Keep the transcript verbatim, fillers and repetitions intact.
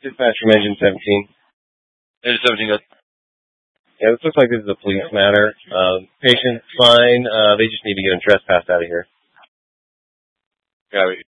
Dispatch from Engine seventeen. Engine seventeen goes. Yeah, this looks like this is a police matter. Um, patient's fine. Uh, they just need to get him trespassed out of here. Got it.